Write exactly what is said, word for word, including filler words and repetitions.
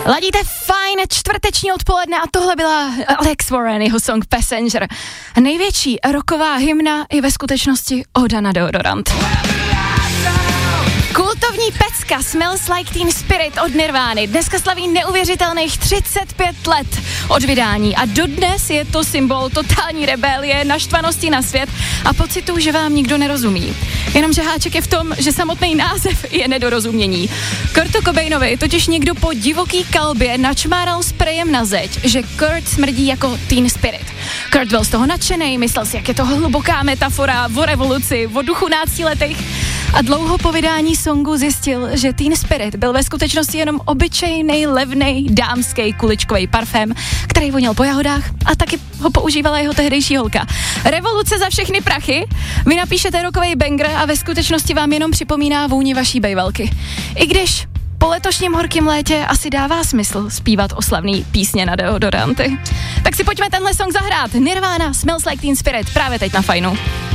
Ladíte fajn čtvrteční odpoledne a tohle byla Alex Warren, jeho song Passenger. Největší rocková hymna je ve skutečnosti oda na deodorant. Kultovní pecka Smells Like Teen Spirit od Nirvány dneska slaví neuvěřitelných třicet pět let od vydání a dodnes je to symbol totální rebelie, naštvanosti na svět a pocitu, že vám nikdo nerozumí. Jenomže háček je v tom, že samotný název je nedorozumění. Kurtu Cobainovi totiž někdo po divoký kalbě načmáral sprejem na zeď, že Kurt smrdí jako Teen Spirit. Kurt byl z toho nadšenej, myslel si, jak je to hluboká metafora o revoluci, o duchu náctiletých a dlouho po vydání songu zjistil, že Teen Spirit byl ve skutečnosti jenom obyčejný, levnej, dámský kuličkový parfém, který voněl po jahodách a taky ho používala jeho tehdejší holka. Revoluce za všechny prachy? Vy napíšete rockovej banger a ve skutečnosti vám jenom připomíná vůni vaší bejvalky. I když po letošním horkém létě asi dává smysl zpívat oslavný písně na deodoranty. Tak si pojďme tenhle song zahrát. Nirvana, Smells Like Teen Spirit, právě teď na Fajnu.